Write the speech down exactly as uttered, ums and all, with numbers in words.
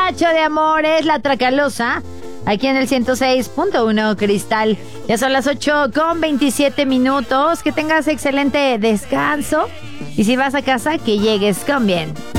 cacho de amor es la Tracalosa, aquí en el ciento seis punto uno Cristal. Ya son las ocho con veintisiete minutos. Que tengas excelente descanso. Y si vas a casa, que llegues con bien.